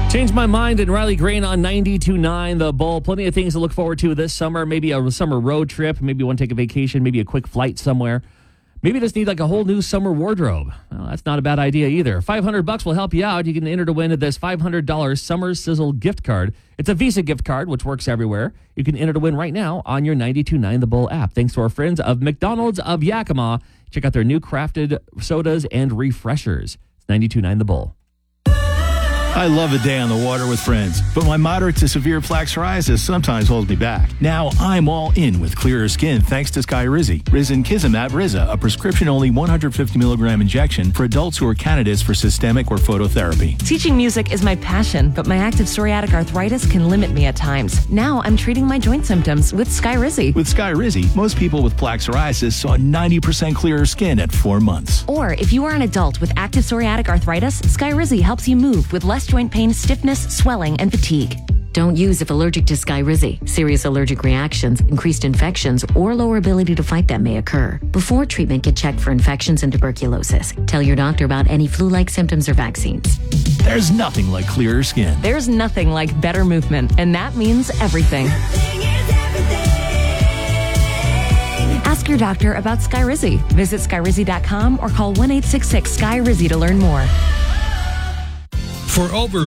Changed My Mind and Riley Green on 92.9 The Bull. Plenty of things to look forward to this summer. Maybe a summer road trip. Maybe you want to take a vacation. Maybe a quick flight somewhere. Maybe you just need like a whole new summer wardrobe. Well, that's not a bad idea either. $500 will help you out. You can enter to win this $500 Summer Sizzle gift card. It's a Visa gift card, which works everywhere. You can enter to win right now on your 92.9 The Bull app. Thanks to our friends of McDonald's of Yakima. Check out their new crafted sodas and refreshers. It's 92.9 The Bull. I love a day on the water with friends, but my moderate to severe plaque psoriasis sometimes holds me back. Now I'm all in with clearer skin thanks to Skyrizi. Risankizumab Riza, a prescription-only 150 milligram injection for adults who are candidates for systemic or phototherapy. Teaching music is my passion, but my active psoriatic arthritis can limit me at times. Now I'm treating my joint symptoms with Skyrizi. With Skyrizi, most people with plaque psoriasis saw 90% clearer skin at 4 months. Or if you are an adult with active psoriatic arthritis, Skyrizi helps you move with less joint pain, stiffness, swelling, and fatigue. Don't use if allergic to Skyrizi. Serious allergic reactions, increased infections, or lower ability to fight them may occur. Before treatment, get checked for infections and tuberculosis. Tell your doctor about any flu-like symptoms or vaccines. There's nothing like clearer skin. There's nothing like better movement, and that means everything. Ask your doctor about Skyrizi. Visit Skyrizi.com or call 1-866-SKYRIZI to learn more. For over